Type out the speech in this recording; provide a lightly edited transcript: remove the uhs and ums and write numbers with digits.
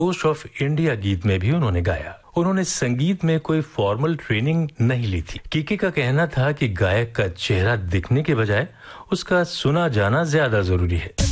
जोश of India गीत में भी उन्होंने गाया। उन्होंने संगीत में कोई फॉर्मल ट्रेनिंग नहीं ली थी। कीके का कहना था कि गायक का चेहरा दिखने के बजाय उसका सुना जाना ज्यादा जरूरी है।